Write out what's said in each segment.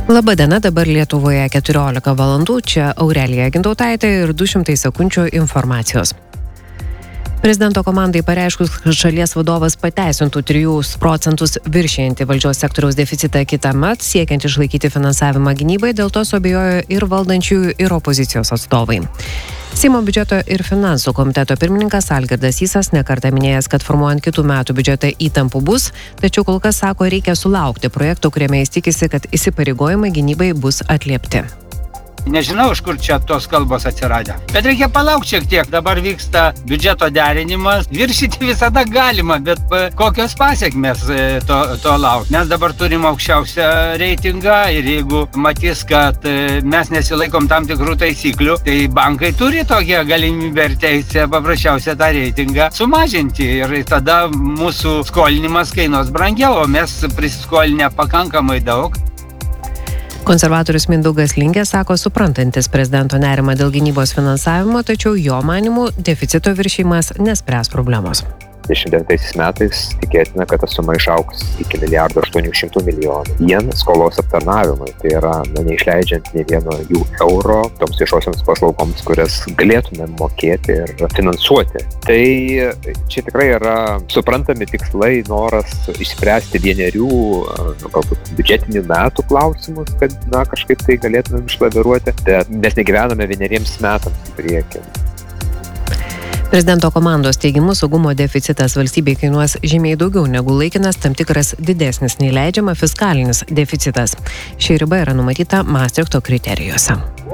Labadiena, dabar Lietuvoje 14 valandų, čia Aurelija Gintautaitė ir 200 sekundžių informacijos. Prezidento komandai pareiškus, kad šalies vadovas pateisintų 3% viršijantį valdžios sektoriaus deficitą kitąmet, siekiant išlaikyti finansavimą gynybai, dėl to suabejojo ir valdančiųjų, ir opozicijos atstovai. Seimo biudžeto ir finansų komiteto pirmininkas Algirdas Sysas nekartą minėjęs, kad formuojant kitų metų biudžetą įtampų bus, tačiau kol kas sako, reikia sulaukti projektų, kuriame jis tikisi, kad įsipareigojimai gynybai bus atliepti. Nežinau, iš kur čia tos kalbos atsiradę. Bet reikia palaukti šiek tiek. Dabar vyksta biudžeto derinimas. Viršyti visada galima, bet kokios pasiekmes to laukti. Mes dabar turim aukščiausią reitingą ir jeigu matys, kad mes nesilaikom tam tikrų taisyklių, tai bankai turi tokią galimybę ir teisę paprasčiausią tą reitingą sumažinti. Ir tada mūsų skolinimas kainuos brangiau, o mes prisiskolinę pakankamai daug. Konservatorius Mindaugas Lingė sako, suprantantis prezidento nerimą dėl gynybos finansavimo, tačiau jo manymu deficito viršijimas nespręs problemos. 2029 metais tikėtina, kad ta suma išaugs iki 1,8 milijardo. Vien skolos aptarnavimui, tai yra neišleidžiant nė vieno jų euro toms viešosioms paslaugoms, kurias galėtume mokėti ir finansuoti. Tai čia tikrai yra suprantami tikslai, noras išspręsti vienerių, galbūt biudžetinių metų klausimus, kad kažkaip tai galėtume išlaviruoti, bet mes negyvename vieneriems metams į priekį. Prezidento komandos teigimu saugumo deficitas valstybei kainuos žymiai daugiau negu laikinas tam tikras didesnis nei leidžiama fiskalinis deficitas. Ši riba yra numatyta Maastrichto kriterijuose.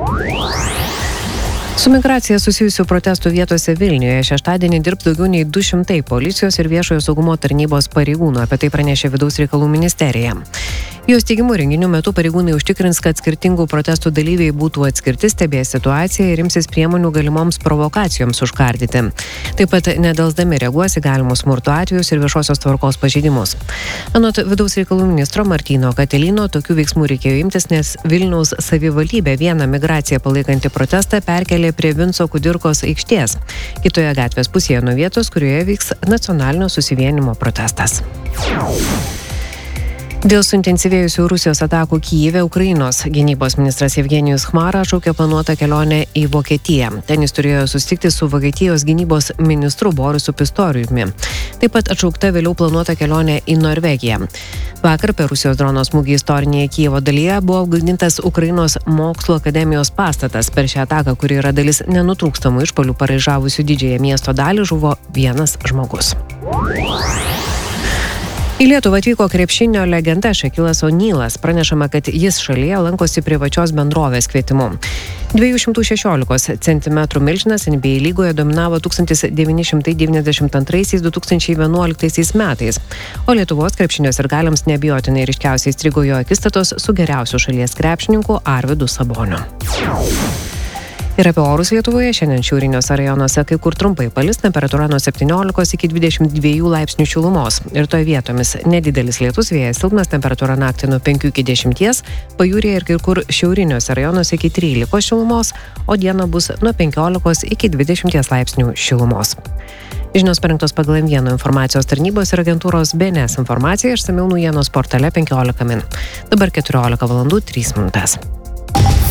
Su migracija susijusių protestų vietose Vilniuje šeštadienį dirbs daugiau nei 200 policijos ir viešojo saugumo tarnybos pareigūnų, apie tai pranešė Vidaus reikalų ministerija. Jos teigimu renginių metu pareigūnai užtikrins, kad skirtingų protestų dalyviai būtų atskirti, stebės situaciją ir imsis priemonių galimoms provokacijoms užkardyti. Taip pat nedelsdami reaguos į galimus smurto atvejus ir viešosios tvarkos pažeidimus. Anot Vidaus reikalų ministro Martyno Katelino, tokių veiksmų reikėjo imtis, nes Vilniaus savivaldybė vieną migraciją palaikantį protestą perkelė prie Vinco Kudirkos aikštės, kitoje gatvės pusėje nuo vietos, kurioje vyks nacionalinio susivienimo protestas. Dėl suintensyvėjusių Rusijos atakų Kyjive Ukrainos gynybos ministras Evgenijus Chmara atšaukė planuotą kelionę į Vokietiją. Ten jis turėjo susitikti su Vokietijos gynybos ministru Borisu Pistoriumi. Taip pat atšaukta vėliau planuota kelionė į Norvegiją. Vakar per Rusijos drono smūgį istorinėje Kijevo dalyje buvo apgadintas Ukrainos mokslo akademijos pastatas. Per šią ataką, kuri yra dalis nenutrūkstamų išpuolių paraižavusių didžiąją miesto dalį, žuvo vienas žmogus. Į Lietuvą atvyko krepšinio legenda Šakilas O'Nealas. Pranešama, kad jis šalyje lankosi privačios bendrovės kvietimu. 216 cm milžinas NBA lygoje dominavo 1992-2011 metais, o Lietuvos krepšinio sirgaliams neabejotinai ryškiausiai įstrigo jo akistatos su geriausiu šalies krepšininku Arvydu Saboniu. Ir apie orus Lietuvoje šiandien šiauriniuose rajonuose kai kur trumpai palis, temperatūra nuo 17 iki 22 laipsnių šilumos. Ir toje vietomis nedidelis lietus, vėjas silpnas, temperatūra naktį nuo 5 iki 10, pajūryje ir kai kur šiauriniuose rajonuose iki 13 šilumos, o dieną bus nuo 15 iki 20 laipsnių šilumos. Žinios parengtos pagal M1 informacijos tarnybos ir agentūros BNS informaciją, išsamiau naujienos portale 15 min. Dabar 14 valandų 3 minutės.